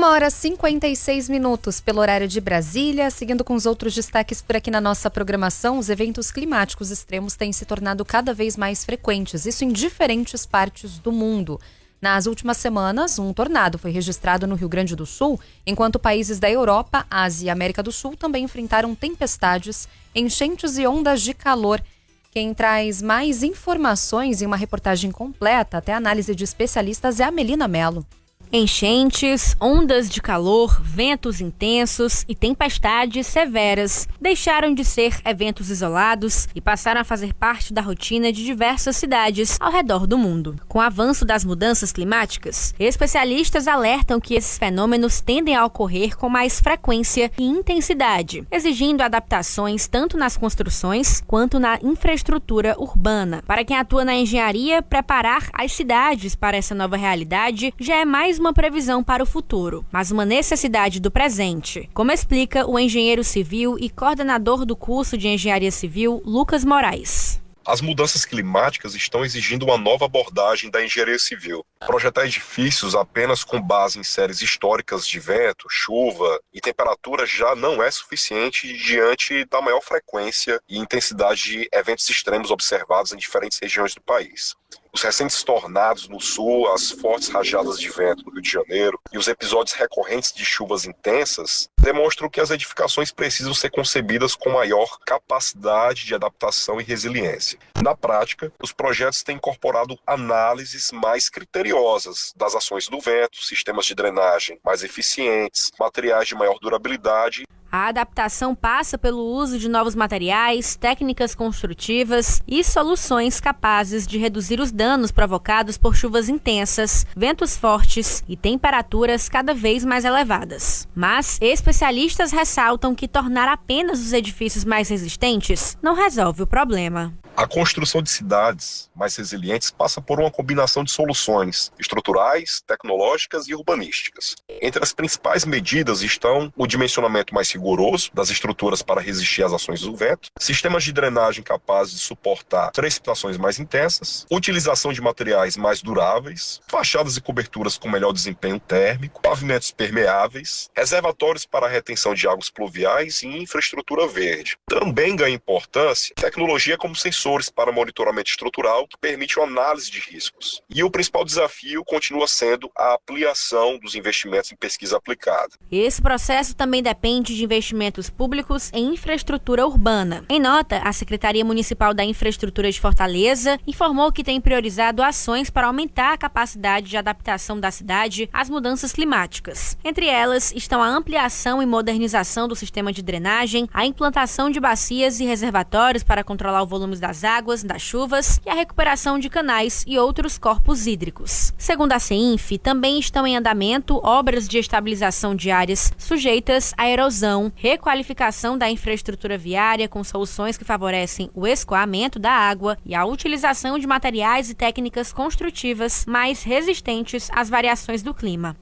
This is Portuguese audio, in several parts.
1h56 pelo horário de Brasília. Seguindo com os outros destaques por aqui na nossa programação, os eventos climáticos extremos têm se tornado cada vez mais frequentes, isso em diferentes partes do mundo. Nas últimas semanas, um tornado foi registrado no Rio Grande do Sul, enquanto países da Europa, Ásia e América do Sul também enfrentaram tempestades, enchentes e ondas de calor. Quem traz mais informações em uma reportagem completa, até análise de especialistas, é a Melina Mello. Enchentes, ondas de calor, ventos intensos e tempestades severas deixaram de ser eventos isolados e passaram a fazer parte da rotina de diversas cidades ao redor do mundo. Com o avanço das mudanças climáticas, especialistas alertam que esses fenômenos tendem a ocorrer com mais frequência e intensidade, exigindo adaptações tanto nas construções quanto na infraestrutura urbana. Para quem atua na engenharia, preparar as cidades para essa nova realidade já é mais uma previsão para o futuro, mas uma necessidade do presente, como explica o engenheiro civil e coordenador do curso de engenharia civil, Lucas Moraes. As mudanças climáticas estão exigindo uma nova abordagem da engenharia civil. Projetar edifícios apenas com base em séries históricas de vento, chuva e temperatura já não é suficiente diante da maior frequência e intensidade de eventos extremos observados em diferentes regiões do país. Os recentes tornados no sul, as fortes rajadas de vento no Rio de Janeiro e os episódios recorrentes de chuvas intensas demonstram que as edificações precisam ser concebidas com maior capacidade de adaptação e resiliência. Na prática, os projetos têm incorporado análises mais criteriosas das ações do vento, sistemas de drenagem mais eficientes, materiais de maior durabilidade. A adaptação passa pelo uso de novos materiais, técnicas construtivas e soluções capazes de reduzir os danos provocados por chuvas intensas, ventos fortes e temperaturas cada vez mais elevadas. Mas especialistas ressaltam que tornar apenas os edifícios mais resistentes não resolve o problema. A construção de cidades mais resilientes passa por uma combinação de soluções estruturais, tecnológicas e urbanísticas. Entre as principais medidas estão o dimensionamento mais rigoroso das estruturas para resistir às ações do vento, sistemas de drenagem capazes de suportar precipitações mais intensas, utilização de materiais mais duráveis, fachadas e coberturas com melhor desempenho térmico, pavimentos permeáveis, reservatórios para a retenção de águas pluviais e infraestrutura verde. Também ganha importância tecnologia como sensores para monitoramento estrutural que permite uma análise de riscos. E o principal desafio continua sendo a ampliação dos investimentos em pesquisa aplicada. Esse processo também depende de investimentos públicos em infraestrutura urbana. Em nota, a Secretaria Municipal da Infraestrutura de Fortaleza informou que tem priorizado ações para aumentar a capacidade de adaptação da cidade às mudanças climáticas. Entre elas estão a ampliação e modernização do sistema de drenagem, a implantação de bacias e reservatórios para controlar o volume das águas, das chuvas e a recuperação de canais e outros corpos hídricos. Segundo a CEINF, também estão em andamento obras de estabilização de áreas sujeitas à erosão, requalificação da infraestrutura viária com soluções que favorecem o escoamento da água e a utilização de materiais e técnicas construtivas mais resistentes às variações do clima.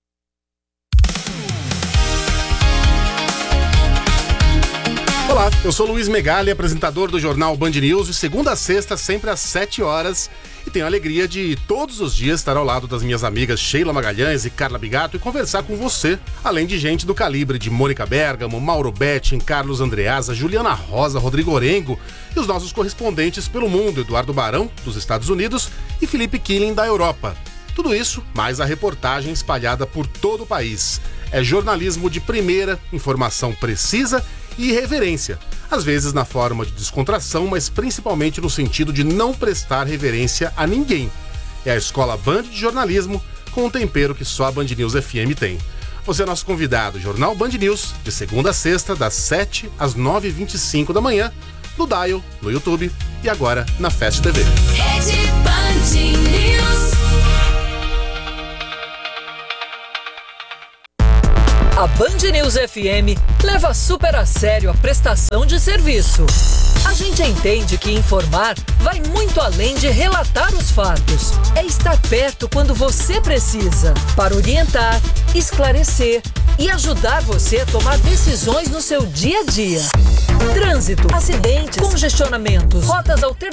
Olá, eu sou Luiz Megali, apresentador do jornal Band News, de segunda a sexta, sempre às 7 horas. E tenho a alegria de todos os dias estar ao lado das minhas amigas Sheila Magalhães e Carla Bigato e conversar com você, além de gente do calibre de Mônica Bergamo, Mauro Betting, Carlos Andreasa, Juliana Rosa, Rodrigo Orengo e os nossos correspondentes pelo mundo, Eduardo Barão, dos Estados Unidos, e Felipe Killing, da Europa. Tudo isso, mais a reportagem espalhada por todo o país. É jornalismo de primeira, informação precisa e irreverência, às vezes na forma de descontração, mas principalmente no sentido de não prestar reverência a ninguém. É a Escola Band de Jornalismo, com um tempero que só a Band News FM tem. Você é nosso convidado, Jornal Band News, de segunda a sexta, das 7 às 9h25 da manhã, no Dial, no YouTube e agora na Fast TV. Rede Band News. A Band News FM leva super a sério a prestação de serviço. A gente entende que informar vai muito além de relatar os fatos. É estar perto quando você precisa, para orientar, esclarecer e ajudar você a tomar decisões no seu dia a dia. Trânsito, acidentes, congestionamentos, rotas alternativas.